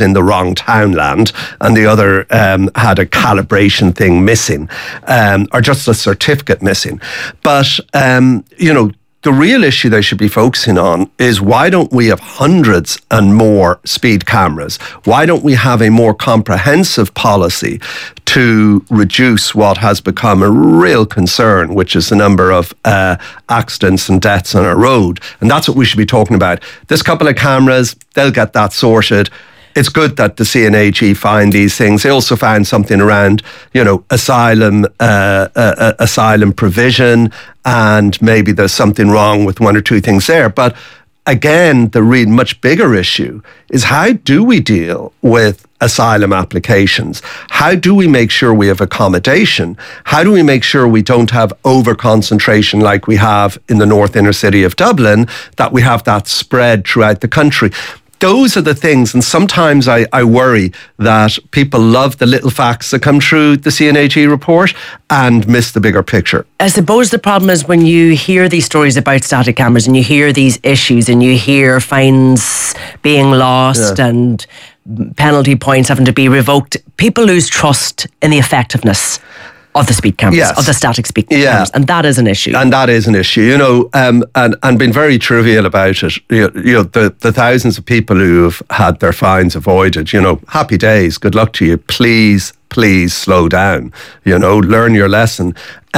in the wrong townland and the other had a calibration thing missing, or just a certificate missing. But, the real issue they should be focusing on is why don't we have hundreds and more speed cameras? Why don't we have a more comprehensive policy to reduce what has become a real concern, which is the number of accidents and deaths on our road? And that's what we should be talking about. This couple of cameras, they'll get that sorted. It's good that the CNAG find these things. They also found something around, asylum provision, and maybe there's something wrong with one or two things there. But again, the much bigger issue is how do we deal with asylum applications? How do we make sure we have accommodation? How do we make sure we don't have over-concentration like we have in the north inner city of Dublin, that we have that spread throughout the country? Those are the things, and sometimes I worry that people love the little facts that come through the CNAG report and miss the bigger picture. I suppose the problem is when you hear these stories about static cameras and you hear these issues and you hear fines being lost and penalty points having to be revoked, people lose trust in the effectiveness of the speed cameras, of the static speed cameras, and that is an issue. And that is an issue, and being very trivial about it. The thousands of people who have had their fines avoided. Happy days. Good luck to you. Please slow down. Learn your lesson.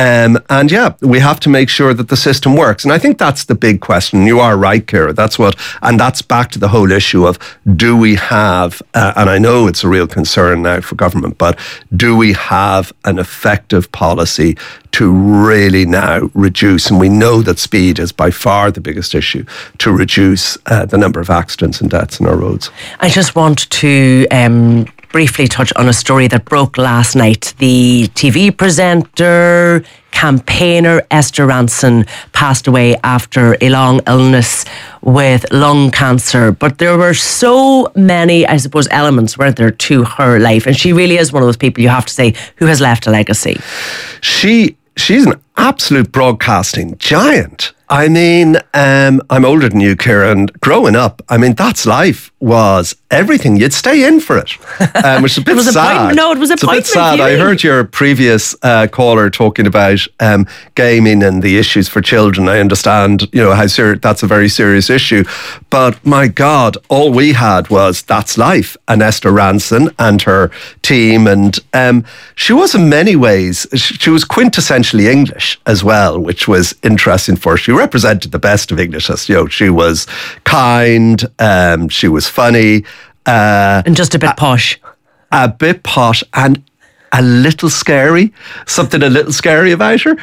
We have to make sure that the system works. And I think that's the big question. You are right, Ciara. That's back to the whole issue of, do we have, and I know it's a real concern now for government, but do we have an effective policy to really now reduce, and we know that speed is by far the biggest issue, to reduce the number of accidents and deaths on our roads. I just want to briefly touch on a story that broke last night. The TV presenter, campaigner Esther Rantzen passed away after a long illness with lung cancer. But there were so many, I suppose, elements, weren't there, to her life. And she really is one of those people, you have to say, who has left a legacy. She's an absolute broadcasting giant. I mean, I'm older than you, Ciara, and growing up, that's life was everything. You'd stay in for it, which is a bit sad. It was a bit sad. I heard your previous caller talking about gaming and the issues for children. I understand, how serious that's a very serious issue. But my God, all we had was That's Life and Esther Rantzen and her team. And she was in many ways, she was quintessentially English as well, which was interesting for her. She represented the best of Englishness. She was kind, she was funny. And just a bit posh. A bit posh and a little scary. Something a little scary about her.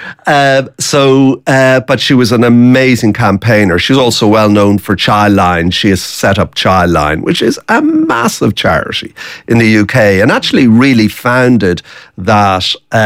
But she was an amazing campaigner. She's also well known for Childline. She has set up Childline, which is a massive charity in the UK, and actually really founded that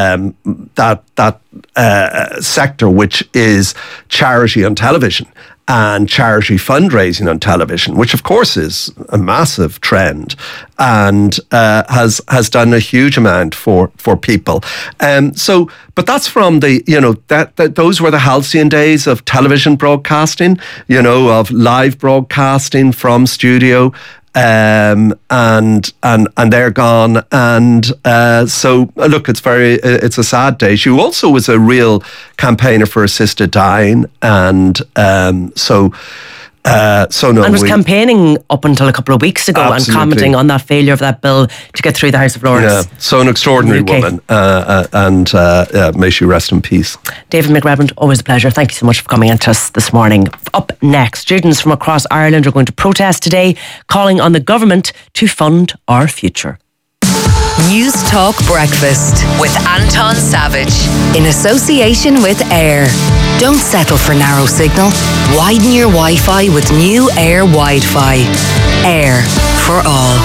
sector, which is charity on television and charity fundraising on television, which of course is a massive trend, and has done a huge amount for people. But that's from the, those were the halcyon days of television broadcasting, of live broadcasting from studio. And they're gone, and so look, it's a sad day. She also was a real campaigner for assisted dying, and was campaigning up until a couple of weeks ago. Absolutely. And commenting on that failure of that bill to get through the House of Lords. Yeah, so an extraordinary woman, and may she rest in peace. David McReverend, always a pleasure. Thank you so much for coming in to us this morning. Up next, students from across Ireland are going to protest today, calling on the government to fund our future. News Talk Breakfast with Anton Savage in association with Air. Don't settle for narrow signal. Widen your Wi-Fi with new Air Wi-Fi. Air for all.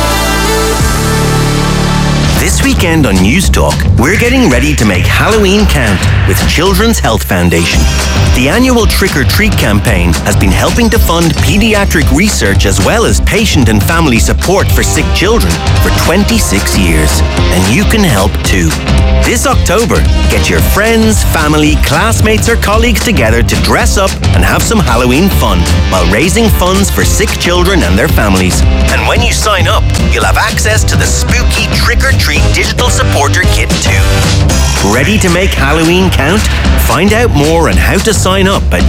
This weekend on News Talk, we're getting ready to make Halloween count with Children's Health Foundation. The annual Trick or Treat campaign has been helping to fund paediatric research as well as patient and family support for sick children for 26 years. And you can help too. This October, get your friends, family, classmates or colleagues together to dress up and have some Halloween fun while raising funds for sick children and their families. And when you sign up, you'll have access to the spooky trick-or-treat digital supporter kit too. Ready to make Halloween count? Find out more on how to sign up at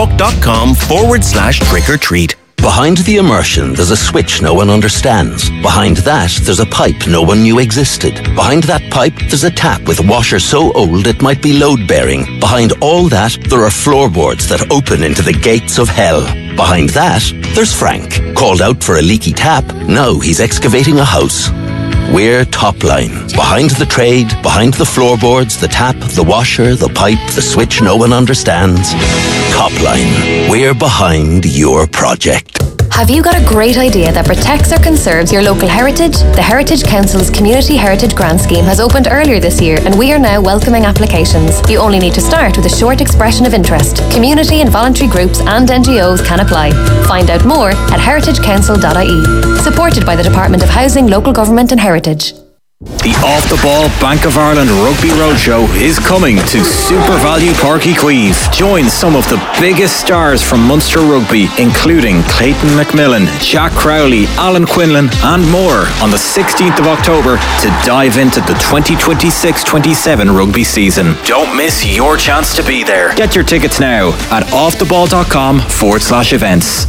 newstalk.com/trick-or-treat. Behind the immersion, there's a switch no one understands. Behind that, there's a pipe no one knew existed. Behind that pipe, there's a tap with a washer so old it might be load-bearing. Behind all that, there are floorboards that open into the gates of hell. Behind that, there's Frank. Called out for a leaky tap, now he's excavating a house. We're Topline. Behind the trade, behind the floorboards, the tap, the washer, the pipe, the switch no one understands. Topline. We're behind your project. Have you got a great idea that protects or conserves your local heritage? The Heritage Council's Community Heritage Grant Scheme has opened earlier this year and we are now welcoming applications. You only need to start with a short expression of interest. Community and voluntary groups and NGOs can apply. Find out more at heritagecouncil.ie. Supported by the Department of Housing, Local Government and Heritage. The Off the Ball Bank of Ireland Rugby Roadshow is coming to Super Value Park Queeve. Join some of the biggest stars from Munster Rugby, including Clayton McMillan, Jack Crowley, Alan Quinlan and more on the 16th of October to dive into the 2026-27 rugby season. Don't miss your chance to be there. Get your tickets now at offtheball.com/events.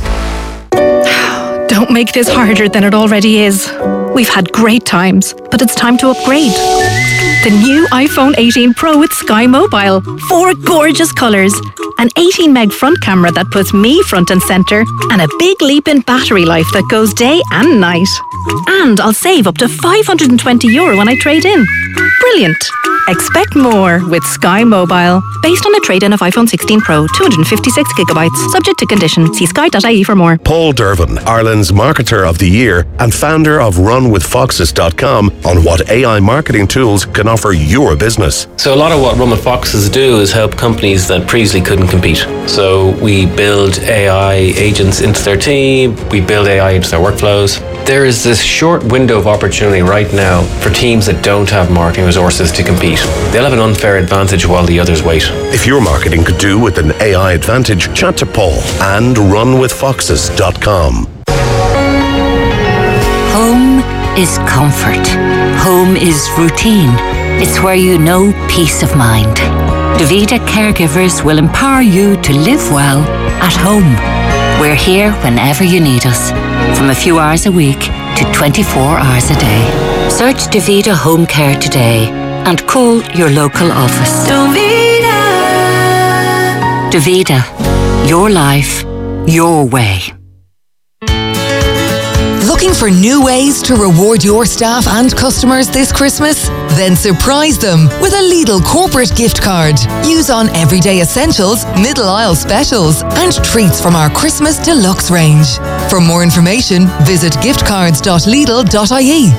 Don't make this harder than it already is. We've had great times, but it's time to upgrade. The new iPhone 18 Pro with Sky Mobile. 4 gorgeous colours, an 18 meg front camera that puts me front and centre, and a big leap in battery life that goes day and night. And I'll save up to €520 when I trade in. Brilliant. Expect more with Sky Mobile. Based on a trade-in of iPhone 16 Pro, 256GB, subject to condition. See sky.ie for more. Paul Dervin, Ireland's Marketer of the Year and founder of RunWithFoxes.com, on what AI marketing tools can offer your business. So a lot of what Run with Foxes do is help companies that previously couldn't compete. So we build AI agents into their team, we build AI into their workflows. There is this short window of opportunity right now for teams that don't have marketing resources to compete. They'll have an unfair advantage while the others wait. If your marketing could do with an AI advantage, chat to Paul and RunWithFoxes.com. Home is comfort. Home is routine. It's where you know peace of mind. Davida caregivers will empower you to live well at home. We're here whenever you need us, from a few hours a week to 24 hours a day. Search Davida Home Care today and call your local office. Davida, your life, your way. Looking for new ways to reward your staff and customers this Christmas? Then surprise them with a Lidl corporate gift card. Use on everyday essentials, middle aisle specials, and treats from our Christmas deluxe range. For more information, visit giftcards.lidl.ie.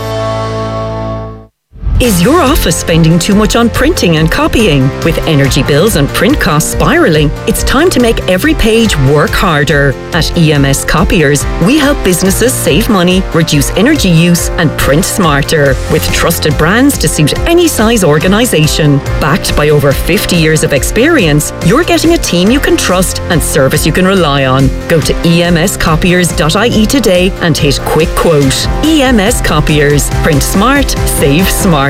Is your office spending too much on printing and copying? With energy bills and print costs spiralling, it's time to make every page work harder. At EMS Copiers, we help businesses save money, reduce energy use, and print smarter. With trusted brands to suit any size organisation. Backed by over 50 years of experience, you're getting a team you can trust and service you can rely on. Go to emscopiers.ie today and hit quick quote. EMS Copiers. Print smart, save smart.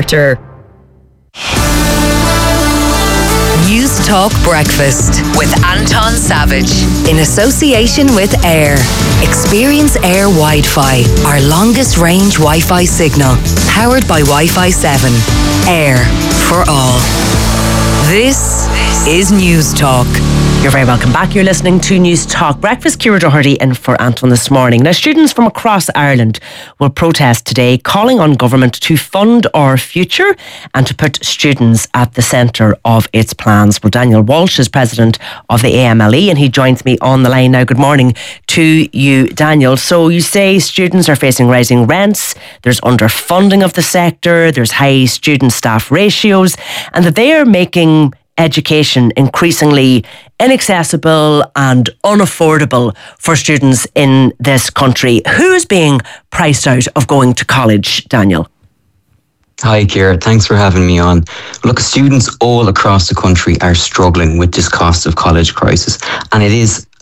News Talk Breakfast with Anton Savage in association with Air. Experience Air Wi-Fi, our longest range Wi-Fi signal, powered by Wi-Fi 7. Air for all. This is News Talk. You're very welcome back. You're listening to News Talk Breakfast. Ciara Doherty in for Anton this morning. Now, students from across Ireland will protest today, calling on government to fund our future and to put students at the centre of its plans. Well, Daniel Walsh is president of the AMLE and he joins me on the line now. Good morning to you, Daniel. So you say students are facing rising rents, there's underfunding of the sector, there's high student-staff ratios, and that they are making education increasingly inaccessible and unaffordable for students in this country. Who is being priced out of going to college, Daniel? Hi, Ciara. Thanks for having me on. Look, students all across the country are struggling with this cost of college crisis, and it is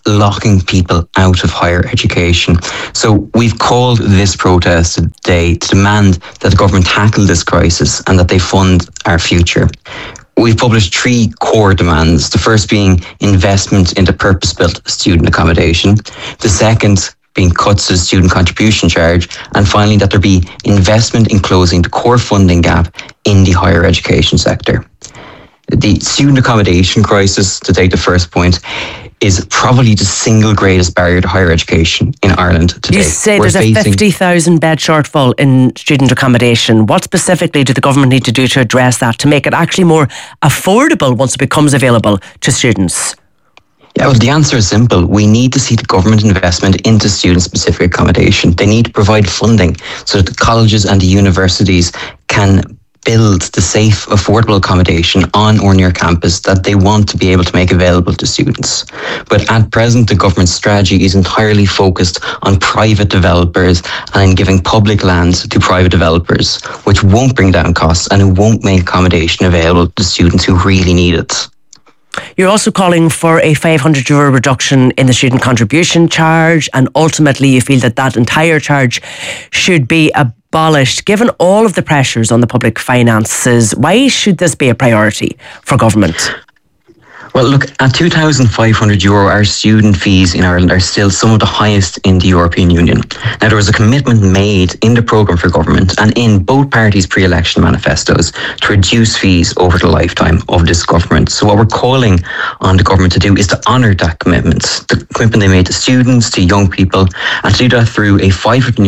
locking people out of higher education. So we've called this protest today to demand that the government tackle this crisis and that they fund our future. We've published 3 core demands. The first being investment into purpose-built student accommodation. The second being cuts to the student contribution charge. And finally, that there be investment in closing the core funding gap in the higher education sector. The student accommodation crisis, to take the first point, is probably the single greatest barrier to higher education in Ireland today. You say there's a 50,000 bed shortfall in student accommodation. What specifically do the government need to do to address that, to make it actually more affordable once it becomes available to students? Yeah, well, the answer is simple. We need to see the government investment into student-specific accommodation. They need to provide funding so that the colleges and the universities can build the safe, affordable accommodation on or near campus that they want to be able to make available to students. But at present, the government's strategy is entirely focused on private developers and giving public land to private developers, which won't bring down costs and it won't make accommodation available to students who really need it. You're also calling for a €500 reduction in the student contribution charge, and ultimately you feel that that entire charge should be abolished. Given all of the pressures on the public finances, why should this be a priority for government? Well, look, at €2,500, our student fees in Ireland are still some of the highest in the European Union. Now, there was a commitment made in the programme for government and in both parties' pre-election manifestos to reduce fees over the lifetime of this government. So what we're calling on the government to do is to honour that commitment, the commitment they made to students, to young people, and to do that through a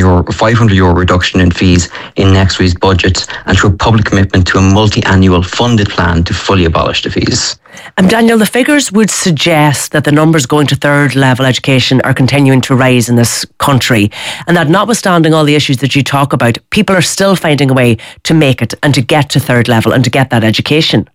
€500 reduction in fees in next week's budget and through a public commitment to a multi-annual funded plan to fully abolish the fees. Daniel, the figures would suggest that the numbers going to third level education are continuing to rise in this country, and that notwithstanding all the issues that you talk about, people are still finding a way to make it and to get to third level and to get that education.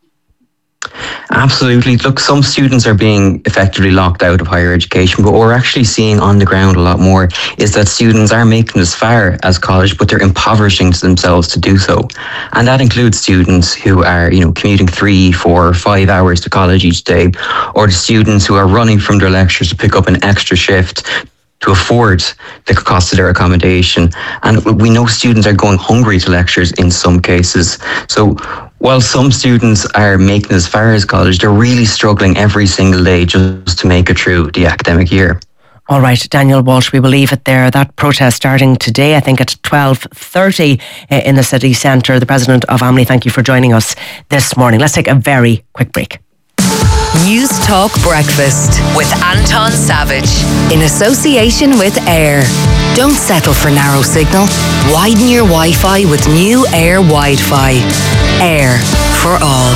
Absolutely. Look, some students are being effectively locked out of higher education, but what we're actually seeing on the ground a lot more is that students are making it as far as college, but they're impoverishing themselves to do so. And that includes students who are, commuting 3, 4, 5 hours to college each day, or the students who are running from their lectures to pick up an extra shift to afford the cost of their accommodation. And we know students are going hungry to lectures in some cases. So while some students are making it as far as college, they're really struggling every single day just to make it through the academic year. All right, Daniel Walsh, we will leave it there. That protest starting today, I think at 12:30 in the city centre. The president of Amley, thank you for joining us this morning. Let's take a very quick break. News Talk Breakfast with Anton Savage in association with Air. Don't settle for narrow signal. Widen your Wi-Fi with new Air Wi-Fi. Air for all.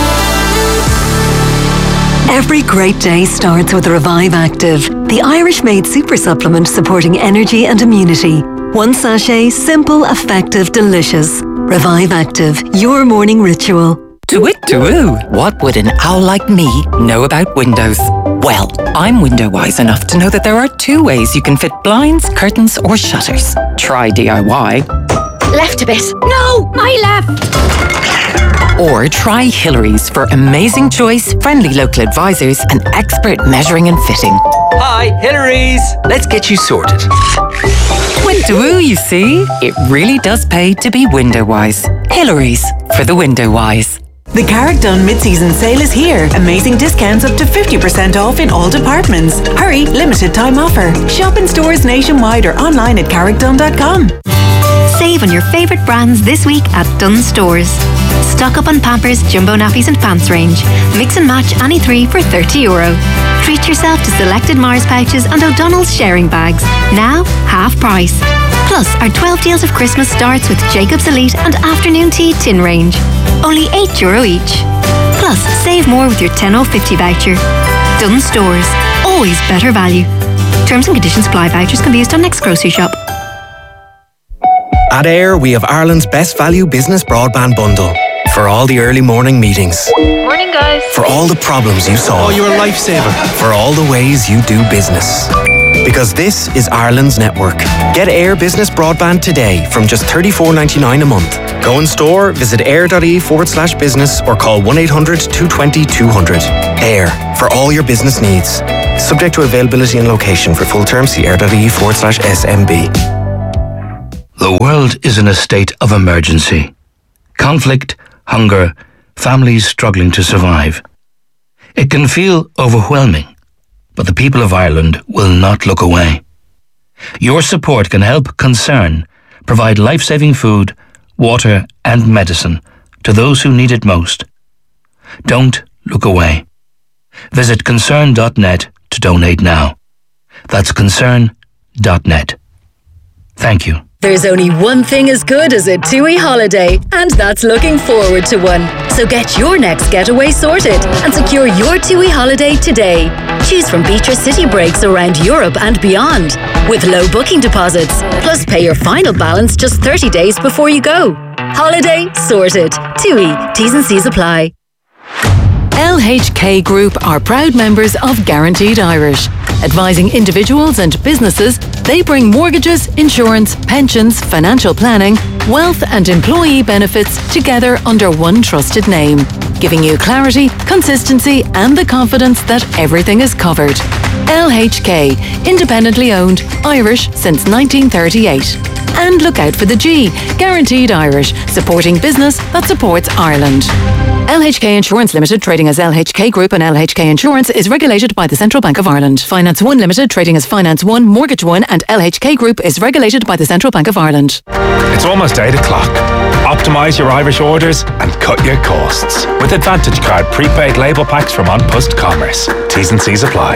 Every great day starts with Revive Active, the Irish-made super supplement supporting energy and immunity. One sachet, simple, effective, delicious. Revive Active, your morning ritual. To-woo. What would an owl like me know about windows? Well, I'm window wise enough to know that there are 2 ways you can fit blinds, curtains or shutters. Try DIY. Left a bit. No, my left. Or try Hillary's for amazing choice, friendly local advisors and expert measuring and fitting. Hi, Hillary's. Let's get you sorted. Window, you see? It really does pay to be window wise. Hillary's for the window wise. The Carrickdon mid-season sale is here. Amazing discounts up to 50% off in all departments. Hurry, limited time offer. Shop in stores nationwide or online at carrickdon.com. Save on your favourite brands this week at Dunnes Stores. Stock up on Pampers, Jumbo Nappies and Pants range. Mix and match any 3 for €30. Treat yourself to selected Mars pouches and O'Donnell's sharing bags. Now, half price. Plus, our 12 deals of Christmas starts with Jacob's Elite and Afternoon Tea tin range. Only €8 each. Plus, save more with your 10/50 voucher. Dunnes Stores. Always better value. Terms and conditions apply. Vouchers can be used on next grocery shop. At Air, we have Ireland's best value business broadband bundle. For all the early morning meetings. Morning, guys. For all the problems you solve. Oh, you're a lifesaver. For all the ways you do business. Because this is Ireland's network. Get Air Business Broadband today from just $34.99 a month. Go in store, visit air.ie/business or call 1-800-220-200. Air, for all your business needs. Subject to availability and location. For full terms, see air.ie/SMB. The world is in a state of emergency. Conflict, hunger, families struggling to survive. It can feel overwhelming, but the people of Ireland will not look away. Your support can help Concern provide life-saving food, water and medicine to those who need it most. Don't look away. Visit concern.net to donate now. That's concern.net. Thank you. There's only one thing as good as a TUI holiday, and that's looking forward to one. So get your next getaway sorted and secure your TUI holiday today. Choose from Beatrice city breaks around Europe and beyond, with low booking deposits, plus pay your final balance just 30 days before you go. Holiday sorted. TUI. T's and C's apply. LHK Group are proud members of Guaranteed Irish. Advising individuals and businesses, they bring mortgages, insurance, pensions, financial planning, wealth and employee benefits together under one trusted name, giving you clarity, consistency and the confidence that everything is covered. LHK, independently owned, Irish since 1938. And look out for the G, Guaranteed Irish, supporting business that supports Ireland. LHK Insurance Limited, trading as LHK Group and LHK Insurance, is regulated by the Central Bank of Ireland. Finance One Limited, trading as Finance One, Mortgage One and LHK Group is regulated by the Central Bank of Ireland. It's almost 8 o'clock. Optimise your Irish orders and cut your costs with Advantage Card prepaid label packs from An Post Commerce. T's and C's apply.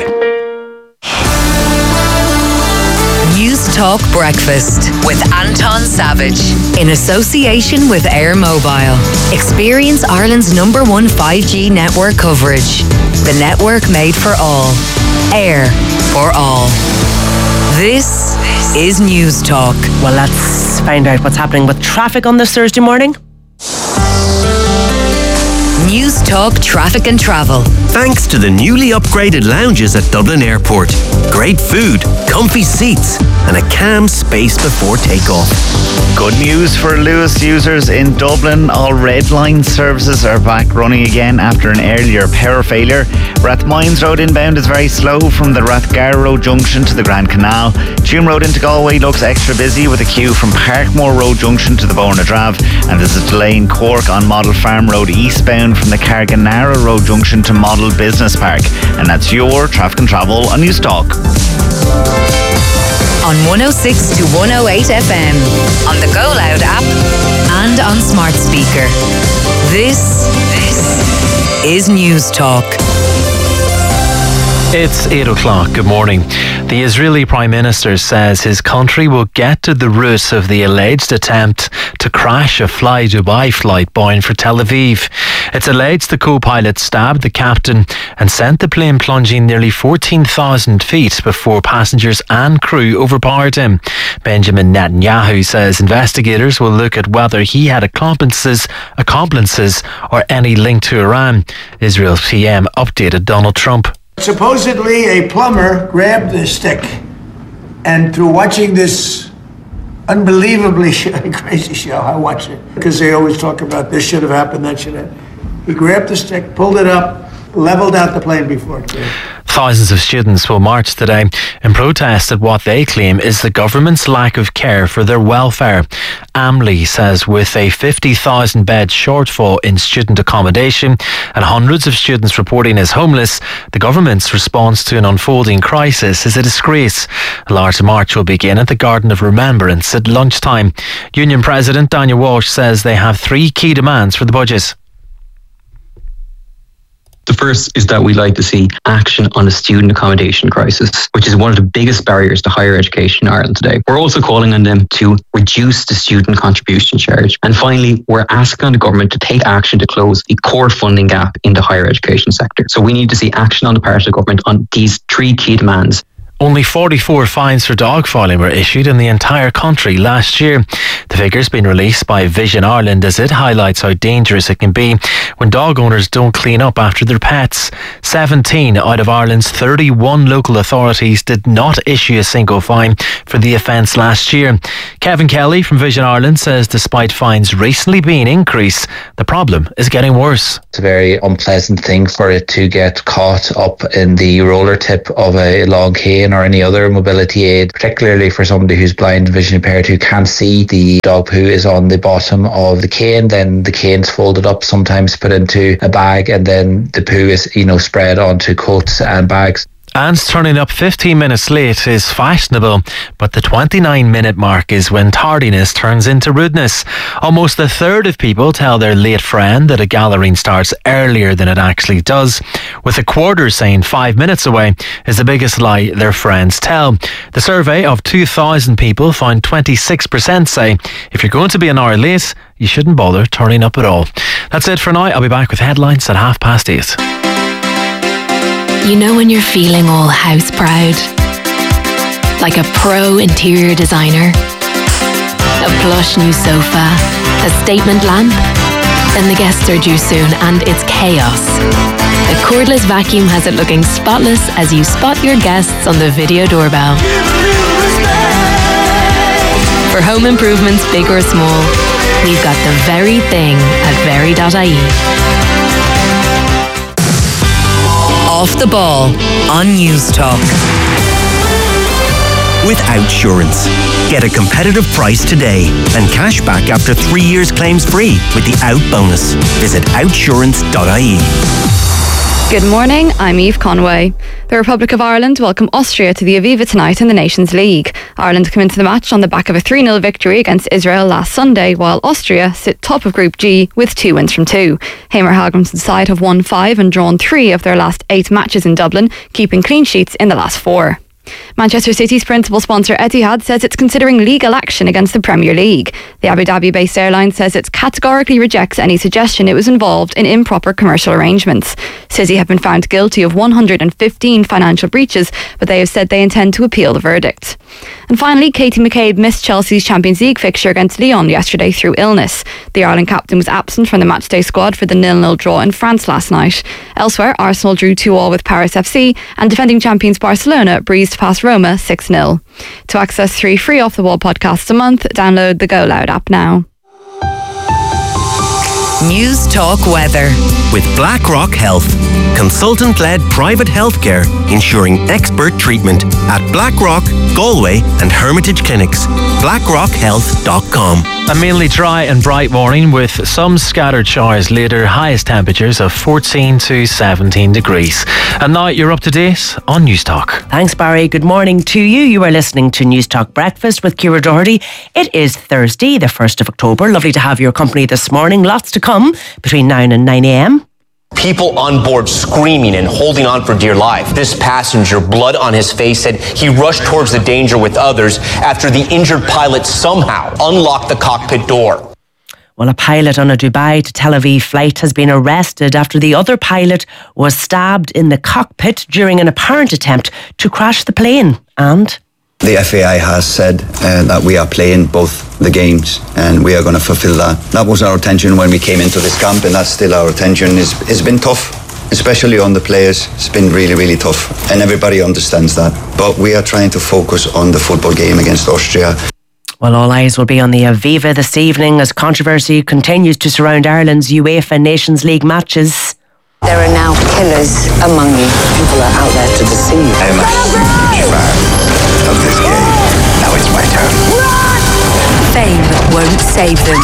News Talk Breakfast with Anton Savage in association with Air Mobile. Experience Ireland's #1 5G network coverage. The network made for all. Air for all. This is News Talk. Well, let's find out what's happening with traffic on this Thursday morning. News Talk Traffic and Travel. Thanks to the newly upgraded lounges at Dublin Airport. Great food, comfy seats, and a calm space before takeoff. Good news for Luas users in Dublin. All Red Line services are back running again after an earlier power failure. Rathmines Road inbound is very slow from the Rathgar Road junction to the Grand Canal. Tuam Road into Galway looks extra busy with a queue from Parkmore Road junction to the Bór na Drabh. And there's a delay in Cork on Model Farm Road eastbound from the Carganara Road junction to Model Business Park. And that's your Traffic and Travel on News Talk. On 106 to 108 FM, on the Go Loud app and on smart speaker. This is News Talk. It's 8 o'clock. Good morning. The Israeli Prime Minister says his country will get to the root of the alleged attempt to crash a Fly Dubai flight bound for Tel Aviv. It's alleged the co-pilot stabbed the captain and sent the plane plunging nearly 14,000 feet before passengers and crew overpowered him. Benjamin Netanyahu says investigators will look at whether he had accomplices or any link to Iran. Israel's PM updated Donald Trump. Supposedly a plumber grabbed the stick and through watching this unbelievably crazy show, I watch it because they always talk about this should have happened, that should have. He grabbed the stick, pulled it up, leveled out the plane before it came. Thousands of students will march today in protest at what they claim is the government's lack of care for their welfare. Amley says with a 50,000 bed shortfall in student accommodation and hundreds of students reporting as homeless, the government's response to an unfolding crisis is a disgrace. A large march will begin at the Garden of Remembrance at lunchtime. Union President Daniel Walsh says they have 3 key demands for the budget. The first is that we'd like to see action on the student accommodation crisis, which is one of the biggest barriers to higher education in Ireland today. We're also calling on them to reduce the student contribution charge. And finally, we're asking the government to take action to close the core funding gap in the higher education sector. So we need to see action on the part of the government on these 3 key demands. Only 44 fines for dogfiling were issued in the entire country last year. The figure's been released by Vision Ireland as it highlights how dangerous it can be when dog owners don't clean up after their pets. 17 out of Ireland's 31 local authorities did not issue a single fine for the offence last year. Kevin Kelly from Vision Ireland says despite fines recently being increased, the problem is getting worse. It's a very unpleasant thing for it to get caught up in the roller tip of a long cane or any other mobility aid, particularly for somebody who's blind, vision impaired, who can't see. The dog poo is on the bottom of the cane, then the cane's folded up, sometimes put into a bag, and then the poo is, spread onto coats and bags. And turning up 15 minutes late is fashionable, but the 29-minute mark is when tardiness turns into rudeness. Almost a third of people tell their late friend that a gathering starts earlier than it actually does, with a quarter saying 5 minutes away is the biggest lie their friends tell. The survey of 2,000 people found 26% say if you're going to be an hour late, you shouldn't bother turning up at all. That's it for now. I'll be back with headlines at 8:30. You know when you're feeling all house proud? Like a pro interior designer? A plush new sofa? A statement lamp? Then the guests are due soon and it's chaos. A cordless vacuum has it looking spotless as you spot your guests on the video doorbell. For home improvements big or small, we've got the very thing at very.ie. Off the Ball on News Talk. With Outsurance. Get a competitive price today and cash back after 3 years claims free with the Out bonus. Visit outsurance.ie. Good morning, I'm Eve Conway. The Republic of Ireland welcome Austria to the Aviva tonight in the Nations League. Ireland come into the match on the back of a 3-0 victory against Israel last Sunday, while Austria sit top of Group G with 2 wins from 2. Heimir Hallgrimsson's side have won 5 and drawn 3 of their last 8 matches in Dublin, keeping clean sheets in the last 4. Manchester City's principal sponsor Etihad says it's considering legal action against the Premier League. The Abu Dhabi-based airline says it categorically rejects any suggestion it was involved in improper commercial arrangements. City have been found guilty of 115 financial breaches, but they have said they intend to appeal the verdict. And finally, Katie McCabe missed Chelsea's Champions League fixture against Lyon yesterday through illness. The Ireland captain was absent from the matchday squad for the 0-0 draw in France last night. Elsewhere, Arsenal drew 2-2 with Paris FC, and defending champions Barcelona breezed past Roma 6-0. To access 3 free Off the Wall podcasts a month, download the Go Loud app now. News Talk Weather. With BlackRock Health. Consultant-led private healthcare ensuring expert treatment at BlackRock, Galway and Hermitage Clinics. BlackRockHealth.com. A mainly dry and bright morning with some scattered showers later, highest temperatures of 14 to 17 degrees. And now you're up to date on News Talk. Thanks, Barry. Good morning to you. You are listening to News Talk Breakfast with Ciara Doherty. It is Thursday, the 1st of October. Lovely to have your company this morning. Lots to come between 9 and 9 a.m. People on board screaming and holding on for dear life. This passenger, blood on his face, said he rushed towards the danger with others after the injured pilot somehow unlocked the cockpit door. Well, a pilot on a Dubai to Tel Aviv flight has been arrested after the other pilot was stabbed in the cockpit during an apparent attempt to crash the plane. And the FAI has said that we are playing both the games and we are going to fulfill that. That was our intention when we came into this camp, and that's still our intention. It's been tough, especially on the players. It's been really, really tough, and everybody understands that. But we are trying to focus on the football game against Austria. Well, all eyes will be on the Aviva this evening as controversy continues to surround Ireland's UEFA Nations League matches. There are now killers among you. People are out there to deceive. I am a huge fan of this game. Now it's my turn. Fame won't save them.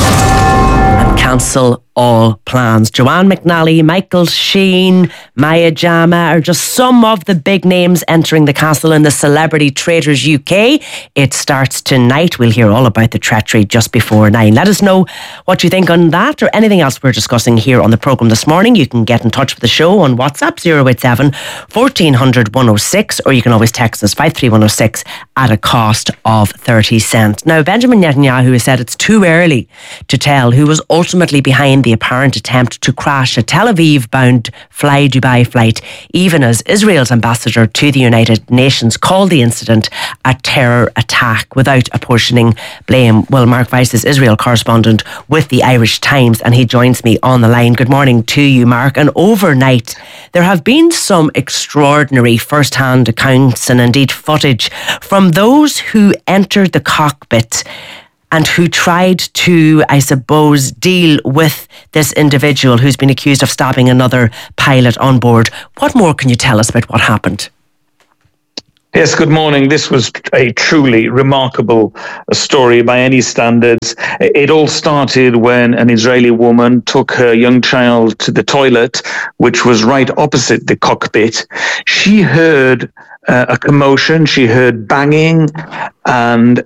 And cancel all plans. Joanne McNally, Michael Sheen, Maya Jama are just some of the big names entering the castle in the Celebrity Traders UK. It starts tonight. We'll hear all about the treachery just before 9. Let us know what you think on that or anything else we're discussing here on the programme this morning. You can get in touch with the show on WhatsApp 087 1400 106, or you can always text us 53106 at a cost of 30 cents. Now, Benjamin Netanyahu has said it's too early to tell who was ultimately behind the apparent attempt to crash a Tel Aviv-bound Fly Dubai flight, even as Israel's ambassador to the United Nations called the incident a terror attack without apportioning blame. Well, Mark Weiss is Israel correspondent with the Irish Times, and he joins me on the line. Good morning to you, Mark. And overnight, there have been some extraordinary first-hand accounts and indeed footage from those who entered the cockpit and who tried to, I suppose, deal with this individual who's been accused of stabbing another pilot on board. What more can you tell us about what happened? Yes, good morning. This was a truly remarkable story by any standards. It all started when an Israeli woman took her young child to the toilet, which was right opposite the cockpit. She heard a commotion, she heard banging and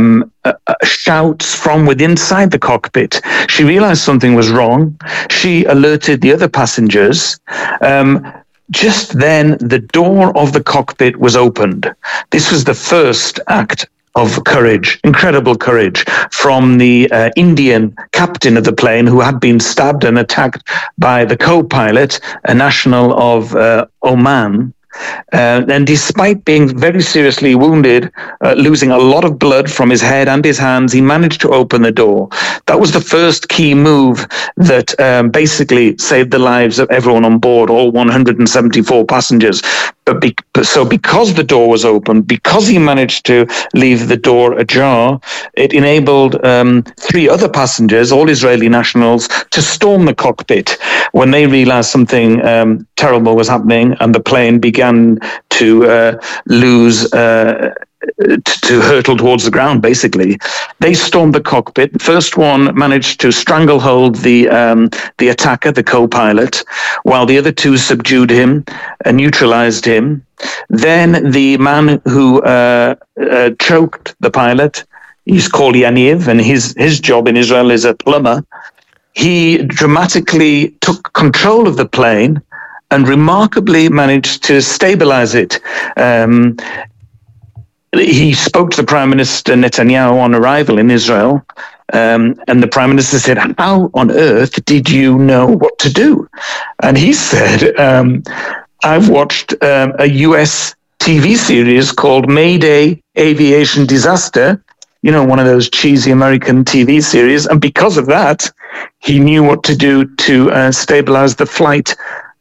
shouts from within inside the cockpit. She realized something was wrong. She alerted the other passengers. Just then, the door of the cockpit was opened. This was the first act of courage, incredible courage, from the Indian captain of the plane, who had been stabbed and attacked by the co-pilot, a national of Oman. And despite being very seriously wounded, losing a lot of blood from his head and his hands, he managed to open the door. That was the first key move that basically saved the lives of everyone on board, all 174 passengers. So because the door was open, because he managed to leave the door ajar, it enabled 3 other passengers, all Israeli nationals, to storm the cockpit when they realized something terrible was happening and the plane began to lose, to hurtle towards the ground, basically. They stormed the cockpit. The first one managed to stranglehold the attacker, the co-pilot, while the other 2 subdued him and neutralized him. Then the man who choked the pilot, he's called Yaniv, and his job in Israel is a plumber. He dramatically took control of the plane and remarkably managed to stabilize it. He spoke to the Prime Minister Netanyahu on arrival in Israel, and the Prime Minister said, "How on earth did you know what to do?" And he said, "I've watched a US TV series called Mayday Aviation Disaster," you know, one of those cheesy American TV series, and because of that, he knew what to do to stabilize the flight.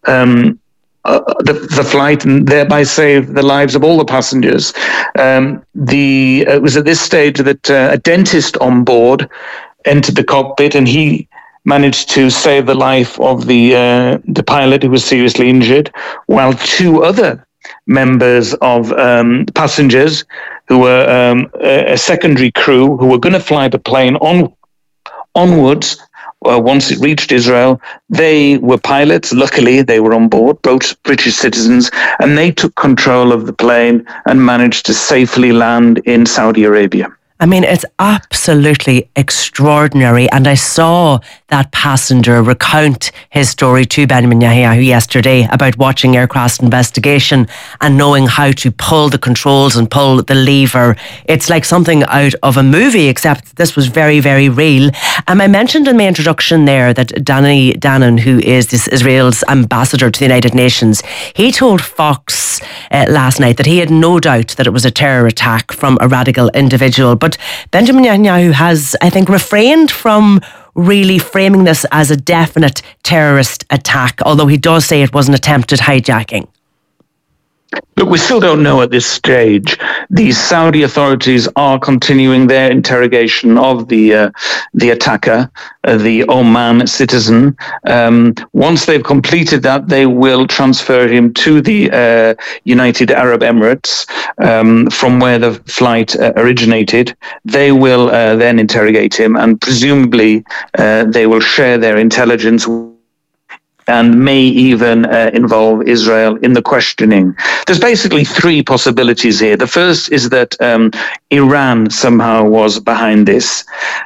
The flight, and thereby save the lives of all the passengers. It was at this stage that a dentist on board entered the cockpit, and he managed to save the life of the pilot, who was seriously injured, while 2 other members of passengers who were a secondary crew who were going to fly the plane onwards. Once it reached Israel, they were pilots. Luckily, they were on board, both British citizens, and they took control of the plane and managed to safely land in Saudi Arabia. I mean, it's absolutely extraordinary. And I saw that passenger recount his story to Benjamin Netanyahu yesterday about watching Aircraft Investigation and knowing how to pull the controls and pull the lever. It's like something out of a movie, except this was very, very real. I mentioned in my introduction there that Danny Danon, who is this Israel's ambassador to the United Nations, he told Fox last night that he had no doubt that it was a terror attack from a radical individual. But Benjamin Netanyahu has, I think, refrained from really framing this as a definite terrorist attack, although he does say it was an attempted hijacking. Look, we still don't know at this stage. The Saudi authorities are continuing their interrogation of the attacker, the Oman citizen. Once they've completed that, they will transfer him to the United Arab Emirates, from where the flight originated. They will then interrogate him, and presumably they will share their intelligence and may even involve Israel in the questioning. There's basically 3 possibilities here. The first is that Iran somehow was behind this.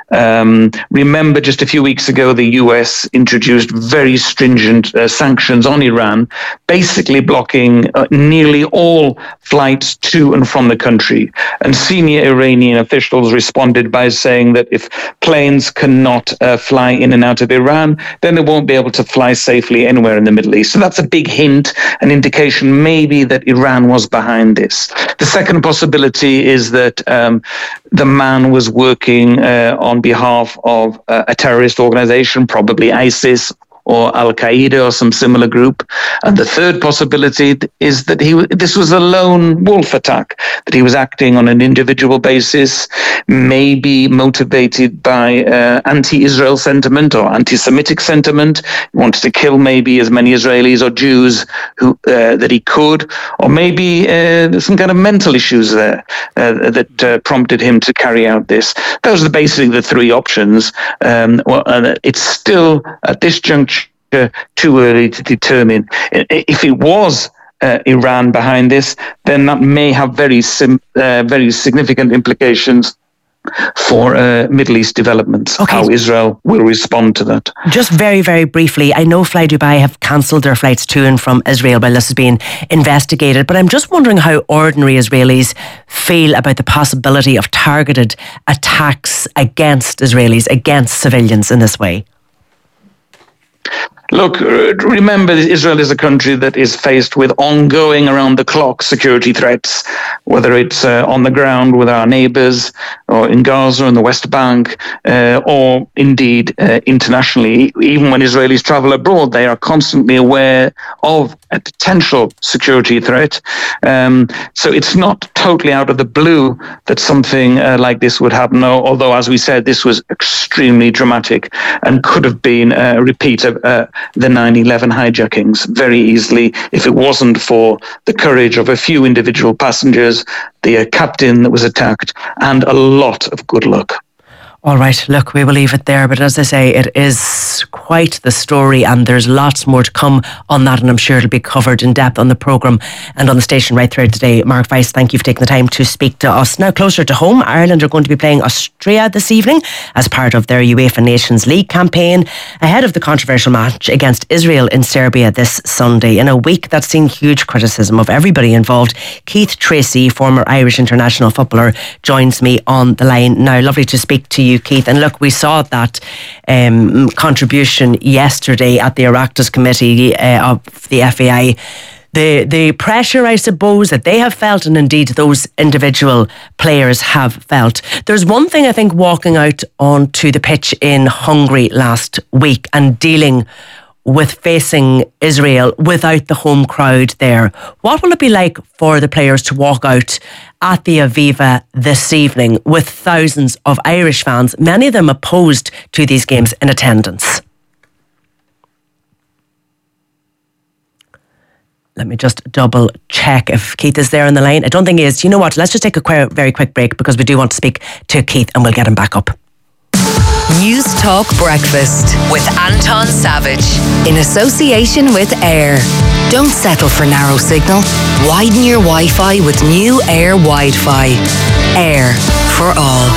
Remember, just a few weeks ago, the US introduced very stringent sanctions on Iran, basically blocking nearly all flights to and from the country. And senior Iranian officials responded by saying that if planes cannot fly in and out of Iran, then they won't be able to fly safely anywhere in the Middle East. So that's a big hint, an indication maybe that Iran was behind this. The second possibility is that the man was working on behalf of a terrorist organization, probably ISIS or Al-Qaeda or some similar group. And the third possibility is that this was a lone wolf attack, that he was acting on an individual basis, maybe motivated by anti-Israel sentiment or anti-Semitic sentiment. He wanted to kill maybe as many Israelis or Jews that he could, or maybe there's some kind of mental issues there that prompted him to carry out this. Those are basically the three options. It's still, at this juncture, too early to determine. If it was Iran behind this, then that may have very significant implications for Middle East developments, how Israel will respond to that. Just very, very briefly, I know Fly Dubai have cancelled their flights to and from Israel while this is being investigated, but I'm just wondering how ordinary Israelis feel about the possibility of targeted attacks against Israelis, against civilians in this way. Look, remember, Israel is a country that is faced with ongoing around-the-clock security threats, whether it's on the ground with our neighbours, or in Gaza and the West Bank, or indeed internationally. Even when Israelis travel abroad, they are constantly aware of a potential security threat. So it's not totally out of the blue that something like this would happen, although, as we said, this was extremely dramatic and could have been a repeat of the 9/11 hijackings very easily if it wasn't for the courage of a few individual passengers, the captain that was attacked, and a lot of good luck. All right, look, we will leave it there. But as I say, it is quite the story and there's lots more to come on that. And I'm sure it'll be covered in depth on the programme and on the station right throughout today. Mark Weiss, thank you for taking the time to speak to us. Now, closer to home, Ireland are going to be playing Austria this evening as part of their UEFA Nations League campaign ahead of the controversial match against Israel in Serbia this Sunday. In a week that's seen huge criticism of everybody involved, Keith Tracy, former Irish international footballer, joins me on the line now. Lovely to speak to you, Keith. And look, we saw that contribution yesterday at the Oireachtas Committee of the FAI. The pressure, I suppose, that they have felt, and indeed those individual players have felt. There's one thing, I think, walking out onto the pitch in Hungary last week and dealing with facing Israel without the home crowd there. What will it be like for the players to walk out at the Aviva this evening with thousands of Irish fans, many of them opposed to these games, in attendance? Let me just double check if Keith is there on the line. I don't think he is. You know what? Let's just take a very quick break because we do want to speak to Keith and we'll get him back up. News Talk Breakfast with Anton Savage in association with Air. Don't settle for narrow signal. Widen your Wi-Fi with new Air Wi-Fi. Air for all.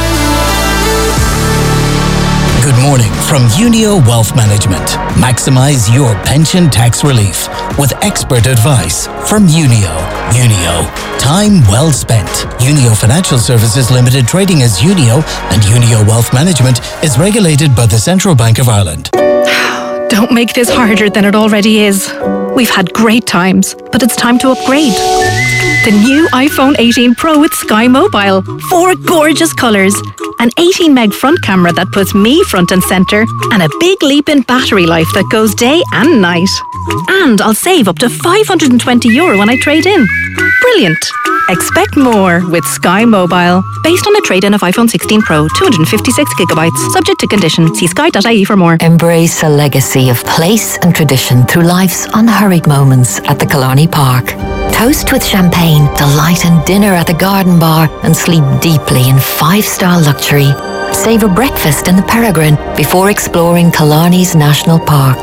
Good morning from Unio Wealth Management. Maximize your pension tax relief with expert advice from Unio. Unio, time well spent. Unio Financial Services Limited, trading as Unio, and Unio Wealth Management is regulated by the Central Bank of Ireland. Don't make this harder than it already is. We've had great times, but it's time to upgrade. The new iPhone 18 Pro with Sky Mobile. 4 gorgeous colours. An 18 meg front camera that puts me front and centre. And a big leap in battery life that goes day and night. And I'll save up to €520 when I trade in. Brilliant. Expect more with Sky Mobile. Based on a trade-in of iPhone 16 Pro, 256GB. Subject to condition. See sky.ie for more. Embrace a legacy of place and tradition through life's unhurried moments at the Killarney Park. Toast with champagne, delight in dinner at the Garden Bar, and sleep deeply in 5-star luxury. Savour breakfast in the Peregrine before exploring Killarney's National Park.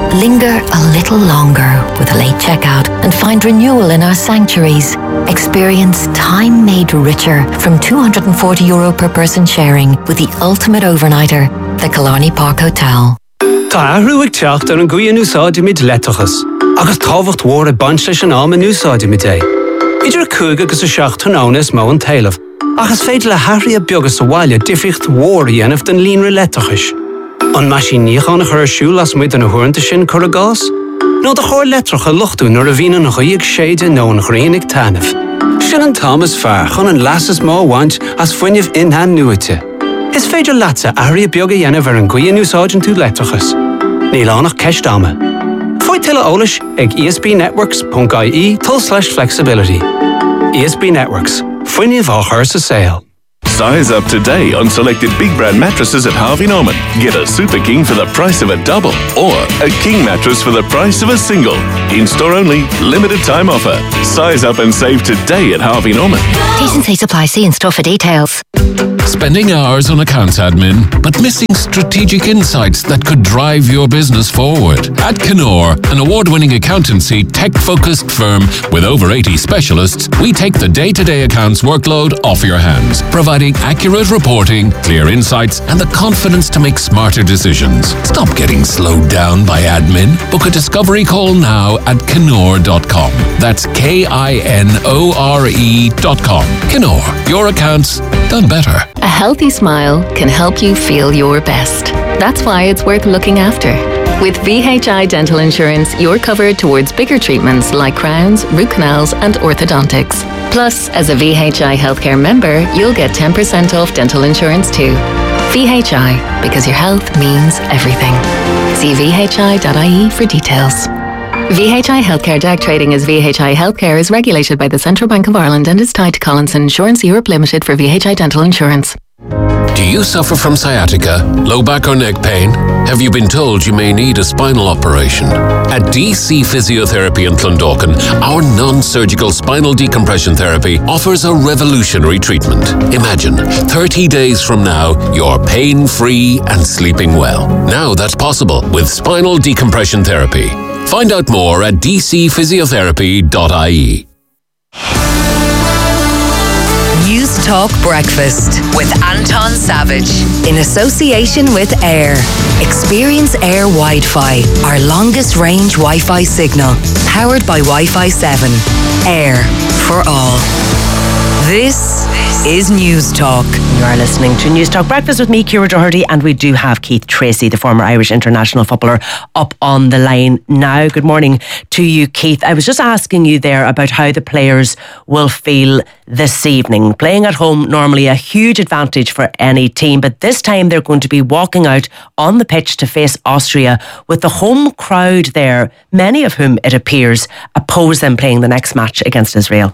Linger a little longer with a late checkout and find renewal in our sanctuaries. Experience time made richer from €240 per person sharing with the ultimate overnighter, the Killarney Park Hotel. Tá ahrúig teacht ar an gcuian úsáide mid letachas, agus táhacht mhór a bant leis an am an úsáide mid é. Idir a cúig agus a seach tónánas mó an talamh, agus féidir le hairí a beagas a bhaile difricht mhór dhéanamh den líonra letachas. An maisiníoch an a chur siúil as muid an a thuanta sin chur a gás? nó de chóir letrach a luchtú nuair a bhíanana nach chuíoh séide nó an chraoinnig tanamh. Sin an Thomas fear chun an lasas má bhaint as fuinneamh inhan nuaite. Is féidir leatsa airí beag a dhéanamh ar an gcuian úsáideann tú letrachas. Níl annach ceist ama. Foid tuile eolais ag espnetworks.ie/flexibility. ESB Networks. Fuinneamh á chuir sa saoil. Size up today on selected big brand mattresses at Harvey Norman. Get a Super King for the price of a double or a King mattress for the price of a single. In-store only, limited time offer. Size up and save today at Harvey Norman. T&C Supply, see in-store for details. Spending hours on accounts admin, but missing strategic insights that could drive your business forward. At Knorr, an award-winning accountancy, tech-focused firm with over 80 specialists, we take the day-to-day accounts workload off your hands, providing accurate reporting, clear insights, and the confidence to make smarter decisions. Stop getting slowed down by admin. Book a discovery call now at Knorr.com. That's KINORE.com. Knorr, your accounts done better. A healthy smile can help you feel your best. That's why it's worth looking after. With VHI Dental Insurance, you're covered towards bigger treatments like crowns, root canals, and orthodontics. Plus, as a VHI healthcare member, you'll get 10% off dental insurance too. VHI, because your health means everything. See vhi.ie for details. VHI Healthcare DAG trading as VHI Healthcare is regulated by the Central Bank of Ireland and is tied to Collinson Insurance Europe Limited for VHI Dental Insurance. Do you suffer from sciatica, low back or neck pain? Have you been told you may need a spinal operation? At DC Physiotherapy in Clondalkin, our non-surgical spinal decompression therapy offers a revolutionary treatment. Imagine, 30 days from now, you're pain-free and sleeping well. Now that's possible with spinal decompression therapy. Find out more at dcphysiotherapy.ie. News Talk Breakfast with Anton Savage in association with Air. Experience Air Wi-Fi, our longest range Wi-Fi signal, powered by Wi-Fi 7. Air for all. This is News Talk. You are listening to News Talk Breakfast with me, Ciara Doherty, and we do have Keith Tracy, the former Irish international footballer, up on the line now. Good morning to you, Keith. I was just asking you there about how the players will feel this evening. Playing at home, normally a huge advantage for any team, but this time they're going to be walking out on the pitch to face Austria with the home crowd there, many of whom, it appears, oppose them playing the next match against Israel.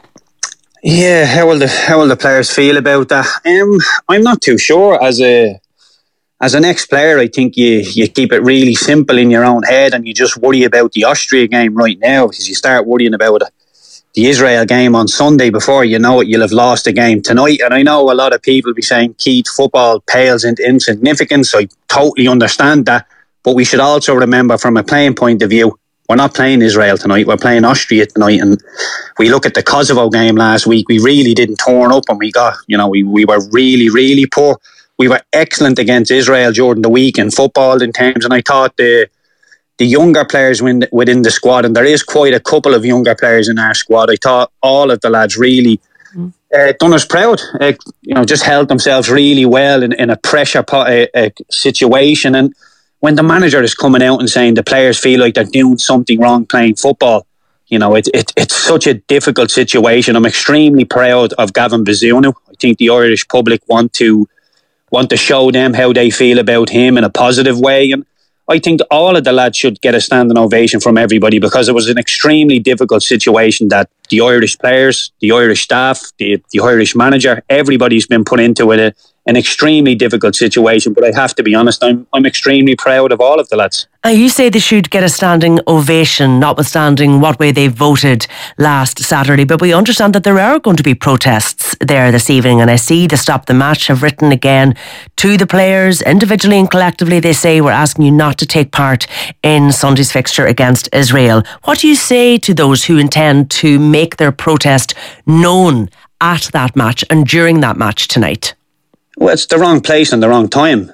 Yeah, how will the players feel about that? I'm not too sure. As an ex-player, I think you keep it really simple in your own head and you just worry about the Austria game right now, because you start worrying about the Israel game on Sunday. Before you know it, you'll have lost the game tonight. And I know a lot of people be saying, Keith, football pales into insignificance. I totally understand that. But we should also remember, from a playing point of view, we're not playing Israel tonight, we're playing Austria tonight. And we look at the Kosovo game last week, we really didn't turn up, and we were really, really poor. We were excellent against Israel during the week in football in terms, and I thought the younger players within the squad, and there is quite a couple of younger players in our squad, I thought all of the lads really done us proud. Just held themselves really well in a pressure situation. And when the manager is coming out and saying the players feel like they're doing something wrong playing football, it's such a difficult situation. I'm extremely proud of Gavin Bazunu. I think the Irish public want to show them how they feel about him in a positive way. And I think all of the lads should get a standing ovation from everybody, because it was an extremely difficult situation that the Irish players, the Irish staff, the Irish manager, everybody's been put into it an extremely difficult situation. But I have to be honest, I'm extremely proud of all of the lads. You say they should get a standing ovation, notwithstanding what way they voted last Saturday. But we understand that there are going to be protests there this evening. And I see the Stop the Match have written again to the players, individually and collectively. They say, we're asking you not to take part in Sunday's fixture against Israel. What do you say to those who intend to make their protest known at that match and during that match tonight? Well, it's the wrong place and the wrong time.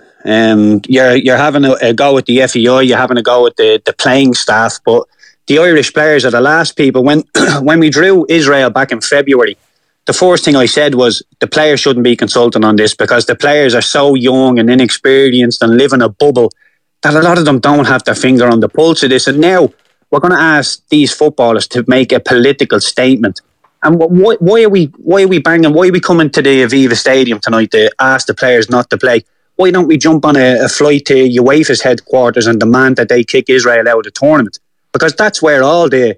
You're having a go at the FAI, you're having a go at the playing staff, but the Irish players are the last people. When we drew Israel back in February, the first thing I said was the players shouldn't be consulting on this, because the players are so young and inexperienced and live in a bubble that a lot of them don't have their finger on the pulse of this. And now we're going to ask these footballers to make a political statement. And why are we banging? Why are we coming to the Aviva Stadium tonight to ask the players not to play? Why don't we jump on a flight to UEFA's headquarters and demand that they kick Israel out of the tournament? Because that's where all the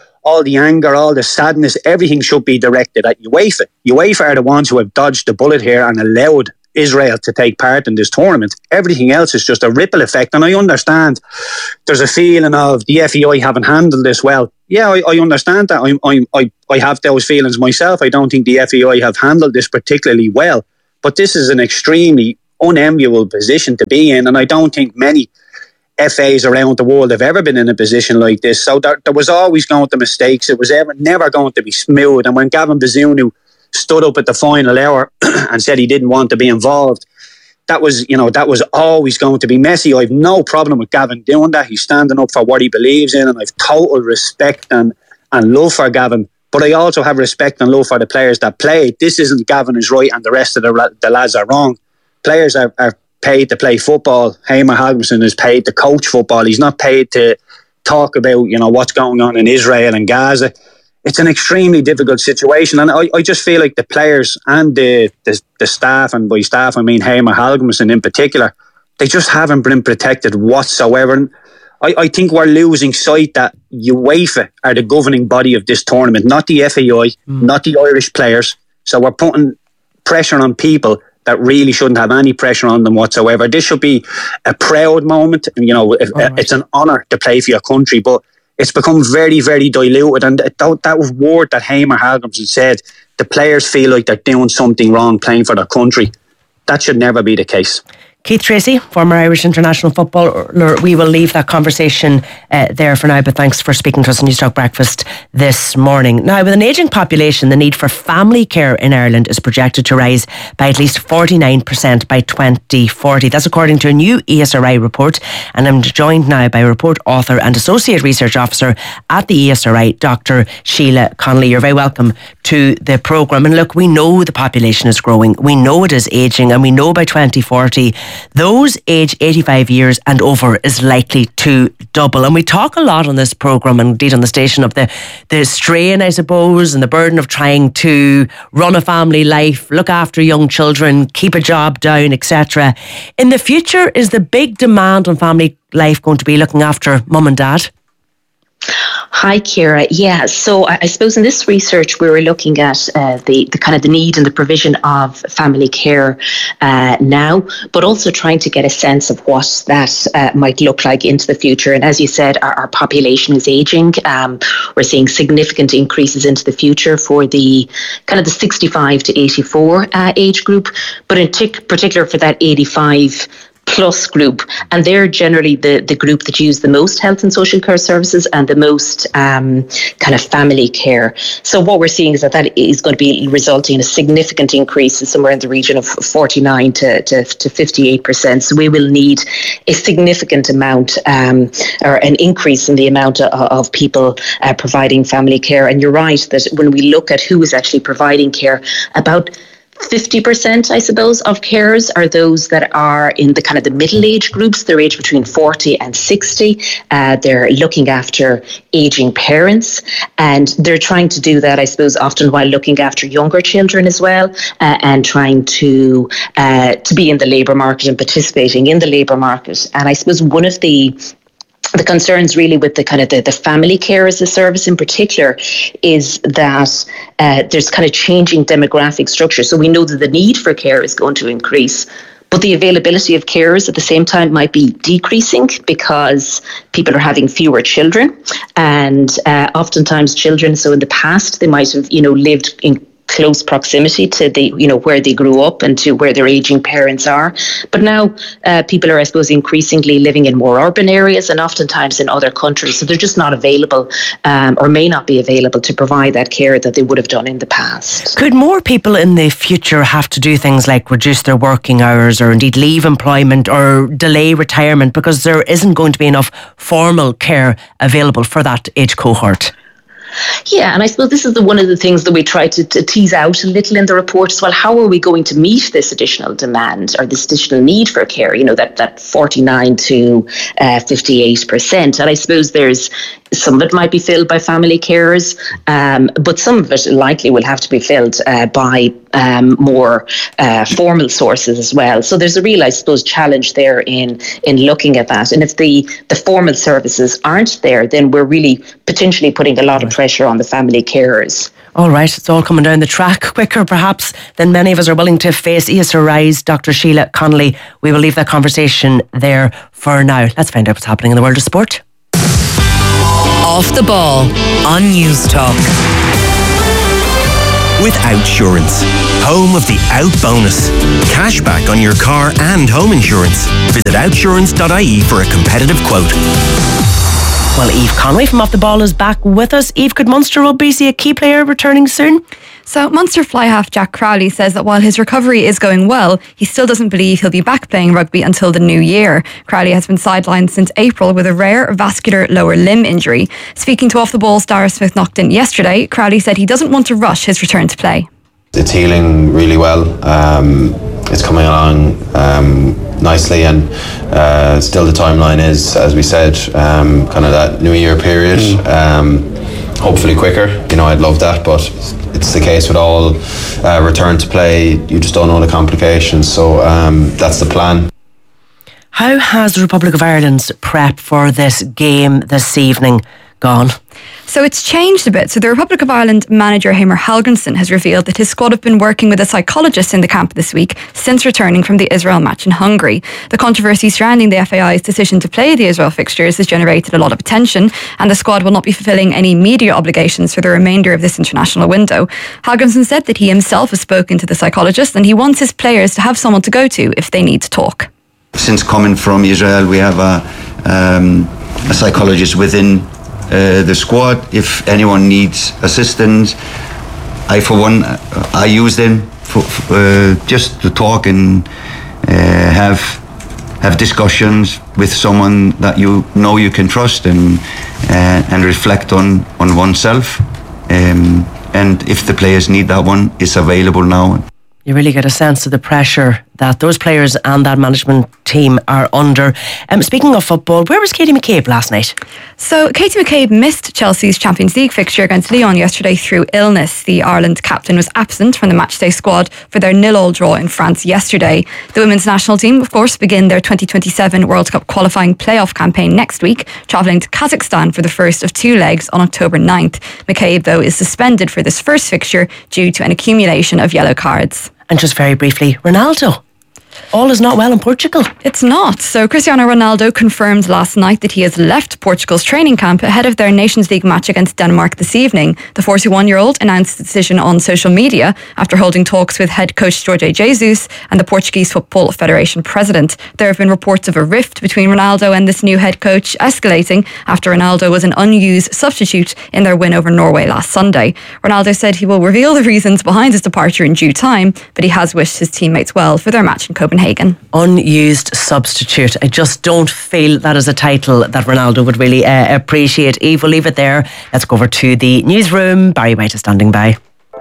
anger, all the sadness, everything should be directed at UEFA. UEFA are the ones who have dodged the bullet here and allowed Israel to take part in this tournament. Everything else is just a ripple effect. And I understand there's a feeling of the FAI haven't handled this well. Yeah, I understand that. I have those feelings myself. I don't think the FAI have handled this particularly well. But this is an extremely unenviable position to be in, and I don't think many FAs around the world have ever been in a position like this. So there was always going to be mistakes. It was never going to be smooth. And when Gavin Bazunu stood up at the final hour and said he didn't want to be involved, that was always going to be messy. I've no problem with Gavin doing that. He's standing up for what he believes in, and I've total respect and love for Gavin. But I also have respect and love for the players that played. This isn't Gavin is right and the rest of the lads are wrong. Players are paid to play football. Hamer Hagimson is paid to coach football. He's not paid to talk about what's going on in Israel and Gaza. It's an extremely difficult situation, and I just feel like the players and the staff, and by staff I mean Hamer Hagimson in particular, they just haven't been protected whatsoever. And I think we're losing sight that UEFA are the governing body of this tournament, not the FAI, not the Irish players. So we're putting pressure on people that really shouldn't have any pressure on them whatsoever. This should be a proud moment. It's an honour to play for your country, but it's become very, very diluted. And that word that Hamer Hagimson said, the players feel like they're doing something wrong playing for their country. That should never be the case. Keith Tracy, former Irish international footballer, we will leave that conversation there for now, but thanks for speaking to us on News Talk Breakfast this morning. Now, with an ageing population, the need for family care in Ireland is projected to rise by at least 49% by 2040. That's according to a new ESRI report, and I'm joined now by report author and Associate Research Officer at the ESRI, Dr. Sheila Connolly. You're very welcome to the programme. And look, we know the population is growing, we know it is ageing, and we know by 2040 those aged 85 years and over is likely to double. And we talk a lot on this programme and indeed on the station of the strain, I suppose, and the burden of trying to run a family life, look after young children, keep a job down, etc. In the future, is the big demand on family life going to be looking after mum and dad? Hi, Ciara. Yeah, so I suppose in this research we were looking at the kind of the need and the provision of family care now, but also trying to get a sense of what that might look like into the future. And as you said, our population is ageing. We're seeing significant increases into the future for the kind of the 65 to 84 age group, but in particular for that 85 plus group, and they're generally the group that use the most health and social care services and the most kind of family care. So what we're seeing is that is going to be resulting in a significant increase, somewhere in the region of 49 to 58%. So we will need a significant amount or an increase in the amount of people providing family care. And you're right that when we look at who is actually providing care, about 50%, I suppose, of carers are those that are in the kind of the middle age groups. They're aged between 40 and 60. They're looking after aging parents, and they're trying to do that, I suppose, often while looking after younger children as well, and trying to be in the labour market and participating in the labour market. And I suppose one of the the concerns really with the kind of the family care as a service in particular is that there's kind of changing demographic structure. So we know that the need for care is going to increase, but the availability of carers at the same time might be decreasing because people are having fewer children, and oftentimes children, so in the past they might have, lived in close proximity to the, where they grew up and to where their aging parents are. But now people are, I suppose, increasingly living in more urban areas and oftentimes in other countries. So they're just not available or may not be available to provide that care that they would have done in the past. Could more people in the future have to do things like reduce their working hours or indeed leave employment or delay retirement because there isn't going to be enough formal care available for that age cohort? Yeah, and I suppose this is one of the things that we try to tease out a little in the report as well. How are we going to meet this additional demand or this additional need for care? That 49 to 58%. And I suppose there's some of it might be filled by family carers, but some of it likely will have to be filled by more formal sources as well. So there's a real, I suppose, challenge there in looking at that. And if the formal services aren't there, then we're really potentially putting a lot of pressure on the family carers. All right, it's all coming down the track quicker perhaps than many of us are willing to face. ESR Rise, Dr. Sheila Connolly. We will leave that conversation there for now. Let's find out what's happening in the world of sport. Off the Ball on News Talk. With Outsurance, home of the Out Bonus. Cashback on your car and home insurance. Visit outsurance.ie for a competitive quote. Well, Eve Conway from Off the Ball is back with us. Eve, could Munster Rugby see a key player returning soon? So Munster fly half Jack Crowley says that while his recovery is going well, he still doesn't believe he'll be back playing rugby until the new year. Crowley has been sidelined since April with a rare vascular lower limb injury. Speaking to Off the Ball's Dara Smith-Naughton yesterday, Crowley said he doesn't want to rush his return to play. It's healing really well. It's coming along nicely, and still the timeline is, as we said, kind of that New Year period. Hopefully quicker. I'd love that, but it's the case with all return to play. You just don't know the complications, so that's the plan. How has the Republic of Ireland's prep for this game this evening gone? So it's changed a bit. So the Republic of Ireland manager Heimir Hallgrímsson has revealed that his squad have been working with a psychologist in the camp this week since returning from the Israel match in Hungary. The controversy surrounding the FAI's decision to play the Israel fixtures has generated a lot of attention, and the squad will not be fulfilling any media obligations for the remainder of this international window. Hallgrímsson said that he himself has spoken to the psychologist and he wants his players to have someone to go to if they need to talk. Since coming from Israel, we have a psychologist within the squad. If anyone needs assistance, I use them for just to talk and have discussions with someone that you can trust and reflect on oneself. And if the players need that one, it's available now. You really get a sense of the pressure that those players and that management team are under. Speaking of football, where was Katie McCabe last night? So Katie McCabe missed Chelsea's Champions League fixture against Lyon yesterday through illness. The Ireland captain was absent from the matchday squad for their 0-0 draw in France yesterday. The women's national team, of course, begin their 2027 World Cup qualifying playoff campaign next week, travelling to Kazakhstan for the first of two legs on October 9th. McCabe, though, is suspended for this first fixture due to an accumulation of yellow cards. And just very briefly, Ronaldo. All is not well in Portugal. It's not. So Cristiano Ronaldo confirmed last night that he has left Portugal's training camp ahead of their Nations League match against Denmark this evening. The 41-year-old announced the decision on social media after holding talks with head coach Jorge Jesus and the Portuguese Football Federation president. There have been reports of a rift between Ronaldo and this new head coach escalating after Ronaldo was an unused substitute in their win over Norway last Sunday. Ronaldo said he will reveal the reasons behind his departure in due time, but he has wished his teammates well for their match in Copenhagen. Unused substitute. I just don't feel that is a title that Ronaldo would really appreciate. Eve, we'll leave it there. Let's go over to the newsroom. Barry White is standing by.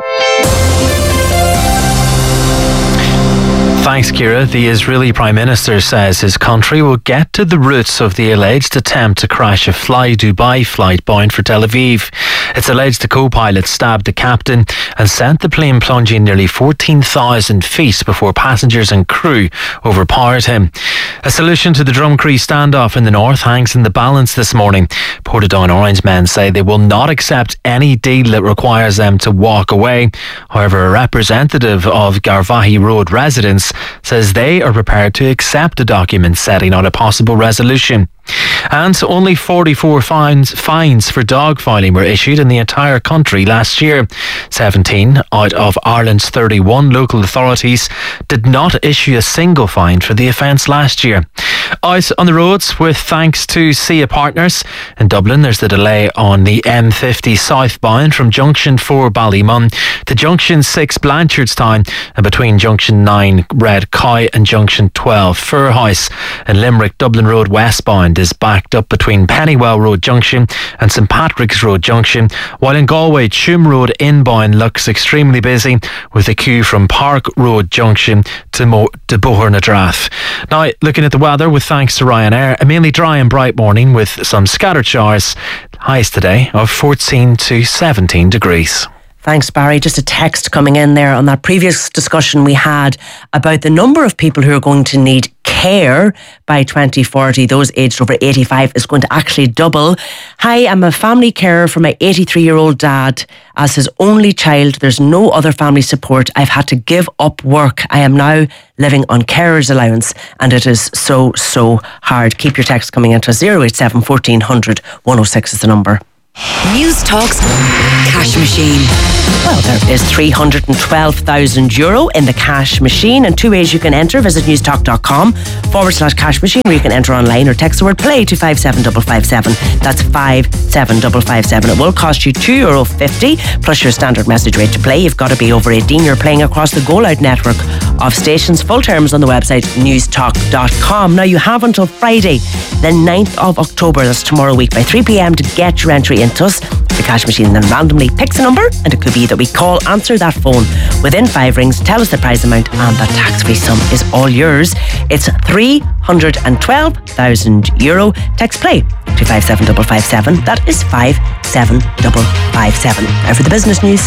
Thanks, Ciara. The Israeli Prime Minister says his country will get to the roots of the alleged attempt to crash a Fly Dubai flight bound for Tel Aviv. It's alleged the co-pilot stabbed the captain and sent the plane plunging nearly 14,000 feet before passengers and crew overpowered him. A solution to the Drumcree standoff in the north hangs in the balance this morning. Portadown Orange men say they will not accept any deal that requires them to walk away. However, a representative of Garvaghey Road residents says they are prepared to accept a document setting out a possible resolution. And only 44 fines for dog filing were issued in the entire country last year. 17 out of Ireland's 31 local authorities did not issue a single fine for the offence last year. Out on the roads with thanks to SIA Partners. In Dublin, there's the delay on the M50 southbound from Junction 4 Ballymun to Junction 6 Blanchardstown and between Junction 9 Red Cow and Junction 12 Furhouse. In Limerick, Dublin Road westbound is backed up between Pennywell Road Junction and St Patrick's Road Junction, while in Galway, Tuam Road inbound looks extremely busy with a queue from Park Road Junction to Bohernadrath. Now, looking at the weather with thanks to Ryanair, a mainly dry and bright morning with some scattered showers. Highs today of 14 to 17 degrees. Thanks, Barry. Just a text coming in there on that previous discussion we had about the number of people who are going to need care by 2040. Those aged over 85 is going to actually double. Hi, I'm a family carer for my 83-year-old dad. As his only child, there's no other family support. I've had to give up work. I am now living on carer's allowance and it is so hard. Keep your text coming into 087 1400 106 is the number. News Talk's cash machine. Well, there is €312,000 in the cash machine, and two ways you can enter. Visit newstalk.com/cash machine, where you can enter online or text the word play to 57557. That's 57557. It will cost you €2.50 plus your standard message rate to play. You've got to be over 18. You're playing across the Go Loud network of stations. Full terms on the website newstalk.com. Now, you have until Friday, the 9th of October, that's tomorrow week, by 3 p.m. to get your entry into us. The cash machine then randomly picks a number, and it could be that we call, answer that phone within 5 rings, tell us the prize amount, and the tax-free sum is all yours. It's €312,000. Text play to 57557. That is 57557. Now for the business news.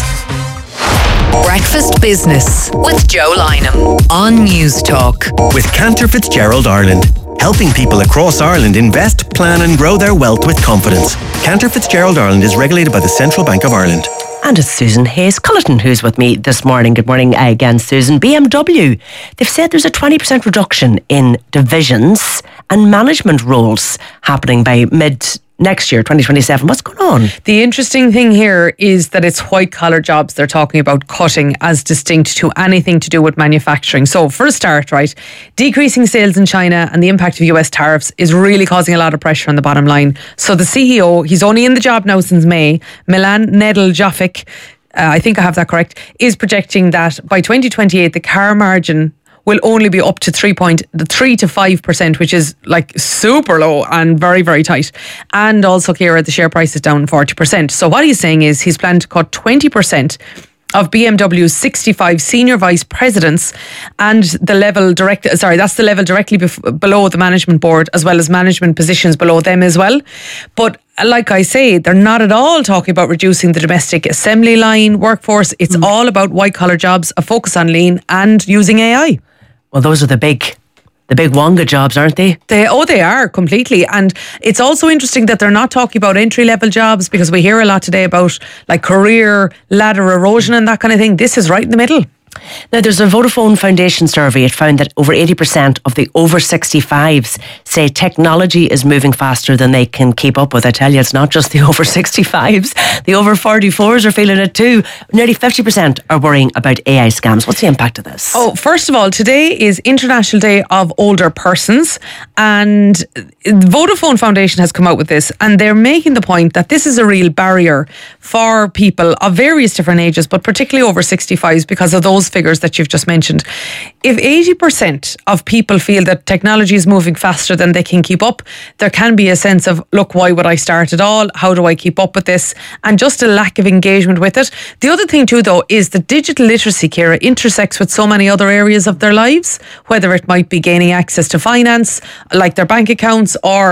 Breakfast Business with Joe Lynham on News Talk. With Cantor Fitzgerald Ireland, helping people across Ireland invest, plan and grow their wealth with confidence. Cantor Fitzgerald Ireland is regulated by the Central Bank of Ireland. And it's Susan Hayes-Culleton who's with me this morning. Good morning again, Susan. BMW, they've said there's a 20% reduction in divisions and management roles happening by next year, 2027. What's going on? The interesting thing here is that it's white-collar jobs they're talking about cutting as distinct to anything to do with manufacturing. So for a start, right, decreasing sales in China and the impact of US tariffs is really causing a lot of pressure on the bottom line. So the CEO, he's only in the job now since May, Milan Nedeljkovic, I think I have that correct, is projecting that by 2028 the car margin will only be up to 3 to 5%, which is like super low and very, very tight. And also, Ciara, the share price is down 40%. So what he's saying is he's planning to cut 20% of BMW's 65 senior vice presidents and the level that's the level directly below the management board, as well as management positions below them as well. But like I say, they're not at all talking about reducing the domestic assembly line workforce. It's all about white collar jobs, a focus on lean and using AI. Well, those are the big Wonga jobs, aren't they? They are completely. And it's also interesting that they're not talking about entry-level jobs, because we hear a lot today about like career ladder erosion and that kind of thing. This is right in the middle. Now, there's a Vodafone Foundation survey. It found that over 80% of the over 65s say technology is moving faster than they can keep up with. I tell you, it's not just the over 65s. The over 44s are feeling it too. Nearly 50% are worrying about AI scams. What's the impact of this? Oh, first of all, today is International Day of Older Persons, and Vodafone Foundation has come out with this, and they're making the point that this is a real barrier for people of various different ages, but particularly over 65s, because of those figures that you've just mentioned. If 80% of people feel that technology is moving faster than they can keep up, there can be a sense of, look, why would I start at all? How do I keep up with this? And just a lack of engagement with it. The other thing too, though, is that digital literacy, Ciara, intersects with so many other areas of their lives, whether it might be gaining access to finance, like their bank accounts, or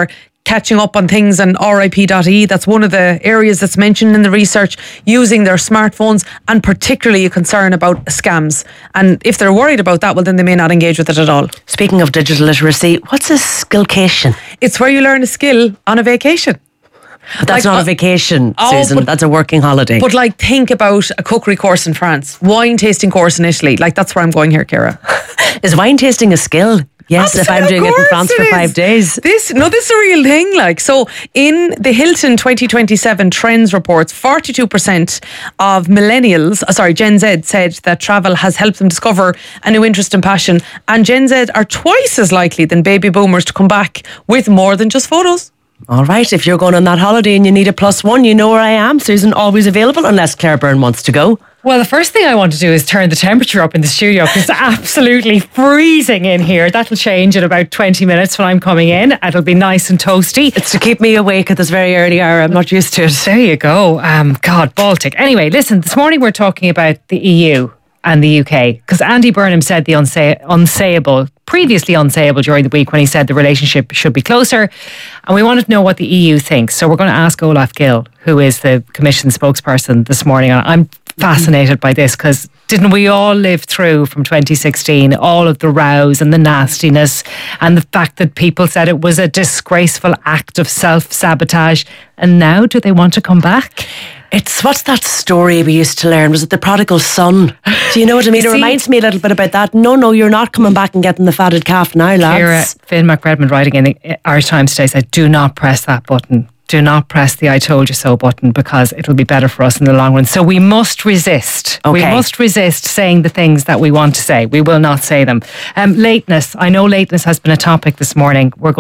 catching up on things on RIP.ie. That's one of the areas that's mentioned in the research, using their smartphones, and particularly a concern about scams. And if they're worried about that, well, then they may not engage with it at all. Speaking of digital literacy, what's a skillcation? It's where you learn a skill on a vacation. But that's not a vacation, Susan. That's a working holiday. But like, think about a cookery course in France, wine tasting course in Italy. Like, that's where I'm going here, Ciara. Is wine tasting a skill? Yes, if I'm doing it in France for 5 days. This is a real thing. Like, so in the Hilton 2027 Trends reports, 42% of millennials, Gen Z, said that travel has helped them discover a new interest and passion. And Gen Z are twice as likely than baby boomers to come back with more than just photos. All right, if you're going on that holiday and you need a +1, you know where I am. Susan, always available, unless Claire Byrne wants to go. Well, the first thing I want to do is turn the temperature up in the studio because it's absolutely freezing in here. That'll change in about 20 minutes when I'm coming in. It'll be nice and toasty. It's to keep me awake at this very early hour. I'm not used to it. There you go. God, Baltic. Anyway, listen, this morning we're talking about the EU and the UK because Andy Burnham said the previously unsayable during the week when he said the relationship should be closer. And we wanted to know what the EU thinks. So we're going to ask Olaf Gill, who is the Commission spokesperson, this morning. And I'm fascinated by this because didn't we all live through from 2016 all of the rows and the nastiness and the fact that people said it was a disgraceful act of self-sabotage, and now do they want to come back? It's, what's that story we used to learn? Was it the prodigal son? Do you know what I mean? It reminds me a little bit about that. No, you're not coming back and getting the fatted calf now, lads. Ciara, Finn McRedmond writing in the Irish Times today said, do not press that button. Do not press the I told you so button because it'll be better for us in the long run. So we must resist. Okay. We must resist saying the things that we want to say. We will not say them. Lateness. I know lateness has been a topic this morning. We're going